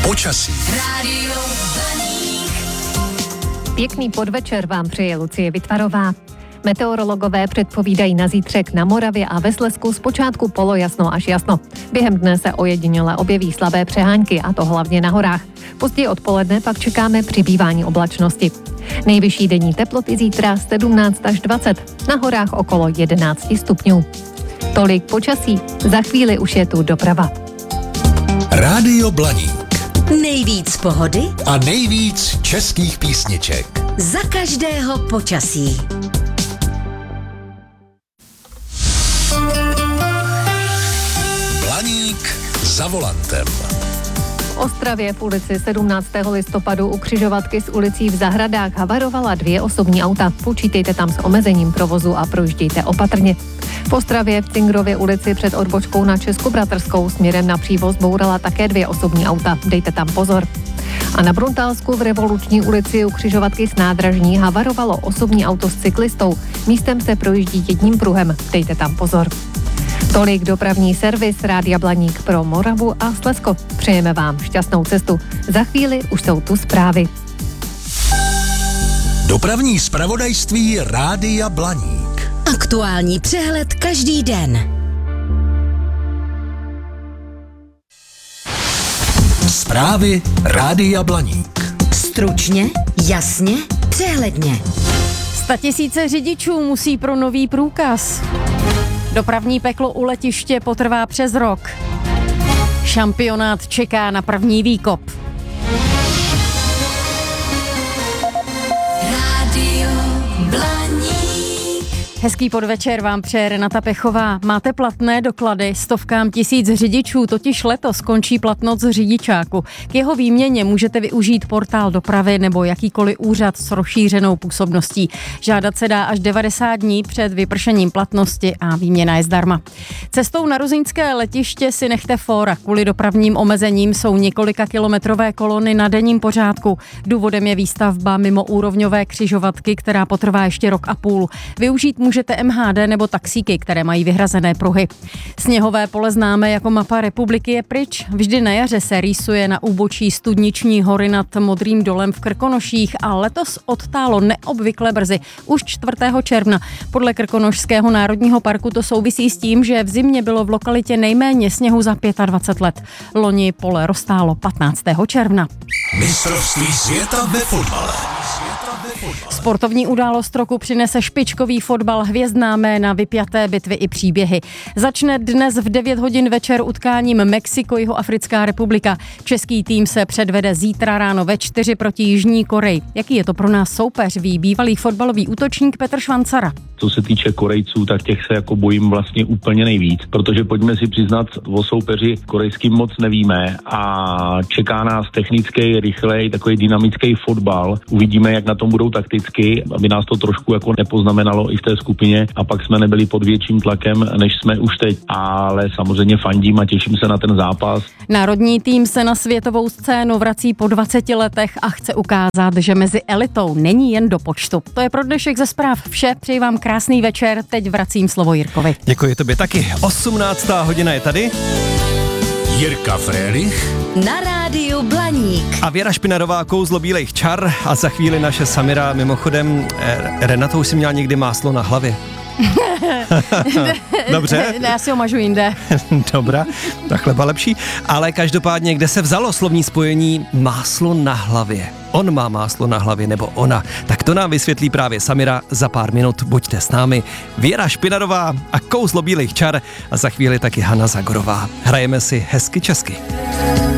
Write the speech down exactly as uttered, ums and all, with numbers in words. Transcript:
Počasí. Rádio Pěkný podvečer vám přeje Lucie Vytvarová. Meteorologové předpovídají na zítřek na Moravě a ve Slezsku zpočátku polojasno až jasno. Během dne se ojediněle objeví slabé přehánky, a to hlavně na horách. Později odpoledne pak čekáme přibývání oblačnosti. Nejvyšší denní teploty zítra sedmnáct až dvacet, na horách okolo jedenáct stupňů. Tolik počasí, za chvíli už je tu doprava. Rádio Blaník. Nejvíc pohody A nejvíc českých písniček. za každého počasí. Blaník za volantem. V Ostravě v ulici sedmnáctého listopadu u křižovatky s ulicí v Zahradách havarovala dvě osobní auta. Počítejte tam s omezením provozu a projíždějte opatrně. V Ostravě v Cingrově ulici před odbočkou na Českobratrskou směrem na Přívoz bourala také dvě osobní auta. Dejte tam pozor. A na Bruntálsku v Revoluční ulici u křižovatky s nádražní havarovalo osobní auto s cyklistou. Místem se projíždí jedním pruhem. Dejte tam pozor. Tolik dopravní servis Rádia Blaník pro Moravu a Slezsko. Přejeme vám šťastnou cestu. Za chvíli už jsou tu zprávy. Dopravní zpravodajství Rádia Blaník. Aktuální přehled každý den. Zprávy Rádia Blaník. Stručně, jasně, přehledně. Statisíce řidičů musí pro nový průkaz. Dopravní peklo u letiště potrvá přes rok. Šampionát čeká na první výkop. Rádio Blaník. Hezký podvečer vám přeje Renata Pechová. Máte platné doklady? Stovkám tisíc řidičů totiž letos končí platnost řidičáku. K jeho výměně můžete využít portál dopravy nebo jakýkoliv úřad s rozšířenou působností. Žádat se dá až devadesát dní před vypršením platnosti a výměna je zdarma. Cestou na ruzyňské letiště si nechte fóra. Kvůli dopravním omezením jsou několika kilometrové kolony na denním pořádku. Důvodem je výstavba mimoúrovňové křižovatky, která potrvá ještě rok a půl. Využít můžete M H D nebo taxíky, které mají vyhrazené pruhy. Sněhové pole známé jako mapa republiky je pryč. Vždy na jaře se rýsuje na úbočí Studniční hory nad Modrým dolem v Krkonoších a letos odtálo neobvykle brzy, už čtvrtého června. Podle Krkonošského národního parku to souvisí s tím, že v zimě bylo v lokalitě nejméně sněhu za dvacet pět let. Loni pole roztálo patnáctého června. Mistrovství světa ve fotbale. Sportovní událost roku přinese špičkový fotbal, hvězdnámé na vypjaté bitvy i příběhy. Začne dnes v devět hodin večer utkáním Mexiko Jihoafrická republika. Český tým se předvede zítra ráno ve čtyři proti Jižní Koreji. Jaký je to pro nás soupeř, ví bývalý fotbalový útočník Petr Švancara. Co se týče Korejců, tak těch se jako bojím vlastně úplně nejvíc, protože pojďme si přiznat, o soupeři korejským moc nevíme a čeká nás technický, rychlej, takový dynamický fotbal. Uvidíme, jak na tom budou takticky, aby nás to trošku jako nepoznamenalo i v té skupině a pak jsme nebyli pod větším tlakem, než jsme už teď. Ale samozřejmě fandím a těším se na ten zápas. Národní tým se na světovou scénu vrací po dvaceti letech a chce ukázat, že mezi elitou není jen do počtu. To je pro dnešek ze zpráv vše. Přeji vám krásný večer. Teď vracím slovo Jirkovi. Děkuji tobě taky. osmnáctá hodina je tady. Jirka Frélich Na rádiu Blaník. A Věra Špinarová, kouzlo bílejch čar a za chvíli naše Samira. Mimochodem, eh, Renata už si měla někdy máslo na hlavě. Dobře? Ne, já si ho mažu jinde. Dobrá, ta chleba lepší. Ale každopádně, kde se vzalo slovní spojení máslo na hlavě? On má máslo na hlavě nebo ona? Tak to nám vysvětlí právě Samira za pár minut. Buďte s námi. Věra Špinarová a kouzlo bílejch čar a za chvíli taky Hana Zagorová. Hrajeme si hezky česky.